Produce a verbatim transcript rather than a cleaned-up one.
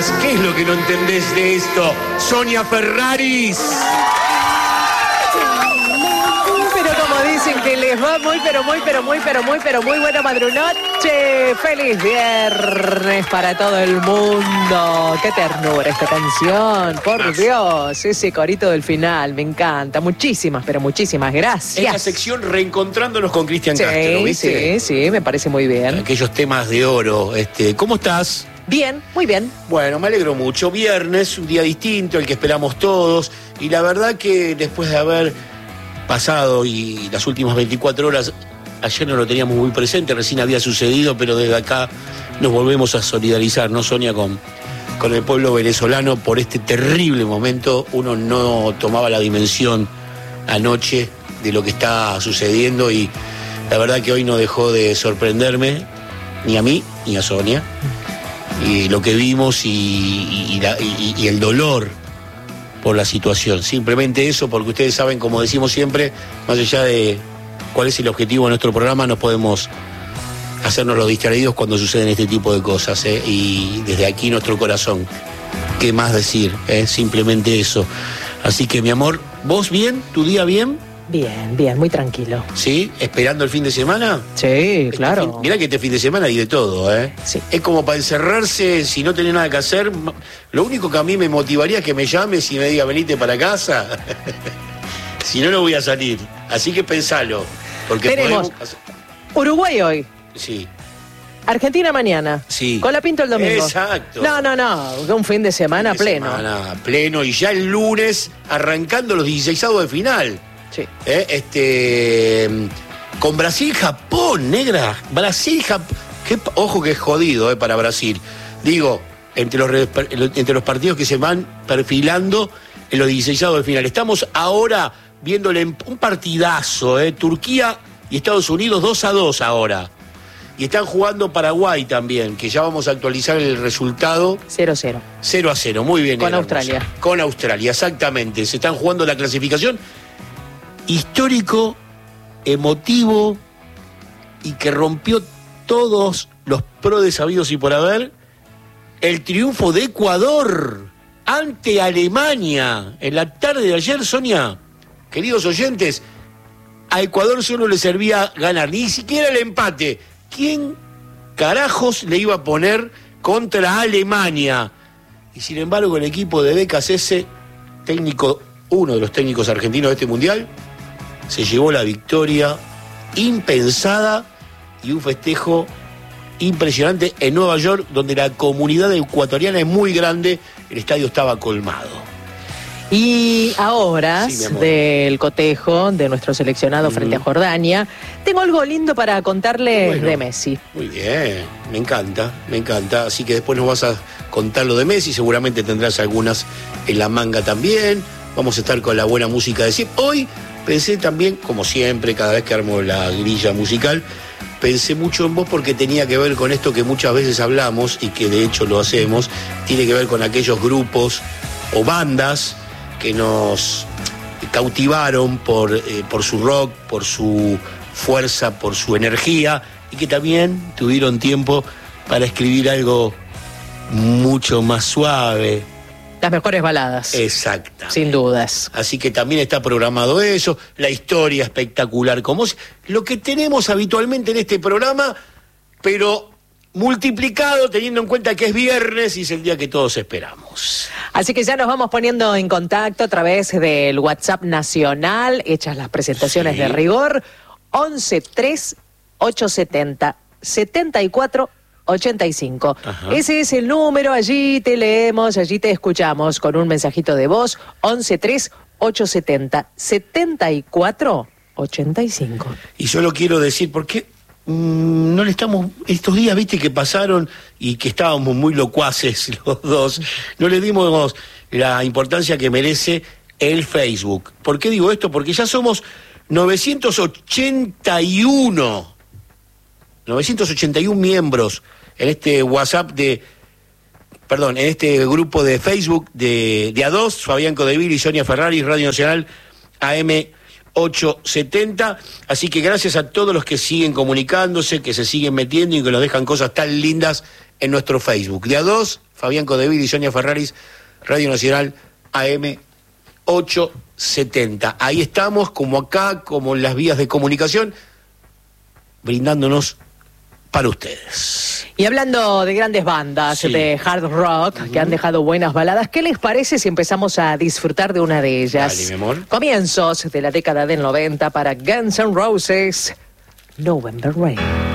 más. ¿Qué es lo que no entendés de esto? Sonia Ferraris. Dicen que les va muy, pero muy, pero muy, pero muy, pero muy buena madrunoche. ¡Feliz viernes para todo el mundo! ¡Qué ternura esta canción! ¡Por Dios! Ese corito del final, me encanta. Muchísimas, pero muchísimas gracias. Esta sección reencontrándonos con Cristian sí, Castro, ¿viste? Sí, sí, me parece muy bien. Aquellos temas de oro. Este, ¿cómo estás? Bien, muy bien. Bueno, me alegro mucho. Viernes, un día distinto, el que esperamos todos. Y la verdad que después de haber pasado y las últimas veinticuatro horas, ayer no lo teníamos muy presente, recién había sucedido, pero desde acá nos volvemos a solidarizar, ¿no, Sonia? Con, con el pueblo venezolano por este terrible momento. Uno no tomaba la dimensión anoche de lo que está sucediendo y la verdad que hoy no dejó de sorprenderme, ni a mí, ni a Sonia, y lo que vimos y, y, y, la, y, y el dolor por la situación. Simplemente eso, porque ustedes saben, como decimos siempre, más allá de cuál es el objetivo de nuestro programa, no podemos hacernos los distraídos cuando suceden este tipo de cosas, ¿eh? Y desde aquí nuestro corazón, ¿qué más decir? ¿Eh? Simplemente eso. Así que, mi amor, ¿vos bien? ¿Tu día bien? Bien, bien, muy tranquilo. ¿Sí? ¿Esperando el fin de semana? Sí, claro. Este fin, mirá que este fin de semana hay de todo, ¿eh? Sí. Es como para encerrarse, si no tenés nada que hacer. Lo único que a mí me motivaría es que me llames y me diga, venite para casa. Si no, no voy a salir. Así que pensalo. Porque tenemos podemos... Uruguay hoy. Sí. Argentina mañana. Sí. Colapinto el domingo. Exacto. No, no, no. Un fin de semana fin de pleno. Semana pleno. Y ya el lunes arrancando los dieciseisavos de final. Sí. ¿Eh? Este, con Brasil-Japón, negra. Brasil-Japón. Ojo que es jodido, eh, para Brasil. Digo, entre los, entre los partidos que se van perfilando en los dieciseisavos de final. Estamos ahora viéndole un partidazo, eh, Turquía y Estados Unidos dos a dos ahora. Y están jugando Paraguay también, que ya vamos a actualizar el resultado. cero a cero. cero a cero, muy bien. Con Australia. Hermosa. Con Australia, exactamente. Se están jugando la clasificación. Histórico, emotivo y que rompió todos los prodes habidos y por haber, el triunfo de Ecuador ante Alemania en la tarde de ayer. Sonia, queridos oyentes, a Ecuador solo le servía ganar, ni siquiera el empate. ¿Quién carajos le iba a poner contra Alemania? Y sin embargo el equipo de Becasese, técnico, uno de los técnicos argentinos de este mundial, se llevó la victoria impensada y un festejo impresionante en Nueva York, donde la comunidad ecuatoriana es muy grande. El estadio estaba colmado. Y a horas sí, del cotejo de nuestro seleccionado mm. frente a Jordania, tengo algo lindo para contarles bueno, de Messi. Muy bien, me encanta, me encanta. Así que después nos vas a contar lo de Messi, seguramente tendrás algunas en la manga también. Vamos a estar con la buena música de siempre. Hoy pensé también, como siempre, cada vez que armo la grilla musical, pensé mucho en vos porque tenía que ver con esto que muchas veces hablamos y que de hecho lo hacemos. Tiene que ver con aquellos grupos o bandas que nos cautivaron por, eh, por su rock, por su fuerza, por su energía, y que también tuvieron tiempo para escribir algo mucho más suave. Las mejores baladas. Exacto. Sin dudas. Así que también está programado eso, la historia espectacular, como lo que tenemos habitualmente en este programa, pero multiplicado teniendo en cuenta que es viernes y es el día que todos esperamos. Así que ya nos vamos poniendo en contacto a través del WhatsApp nacional, hechas las presentaciones sí. de rigor, once tres ocho setenta setenta y cuatro ochenta y cinco. Ajá. Ese es el número, allí te leemos, allí te escuchamos con un mensajito de voz, once tres ocho setenta setenta y cuatro ochenta y cinco. Y solo quiero decir, ¿por qué mmm, no le estamos, estos días, viste, que pasaron y que estábamos muy locuaces los dos, no le dimos la importancia que merece el Facebook? ¿Por qué digo esto? Porque ya somos novecientos ochenta y uno novecientos ochenta y uno miembros en este WhatsApp de, perdón, en este grupo de Facebook de, de A dos, Fabián Codevil y Sonia Ferraris, Radio Nacional A M ochocientos setenta. Así que gracias a todos los que siguen comunicándose, que se siguen metiendo y que nos dejan cosas tan lindas en nuestro Facebook. De a dos, Fabián Codevid y Sonia Ferraris, Radio Nacional A M ochocientos setenta. Ahí estamos, como acá, como en las vías de comunicación, brindándonos para ustedes. Y hablando de grandes bandas, sí, de hard rock, uh-huh, que han dejado buenas baladas, ¿qué les parece si empezamos a disfrutar de una de ellas? Dale, mi amor. Comienzos de la década del noventa para Guns N' Roses, November Rain.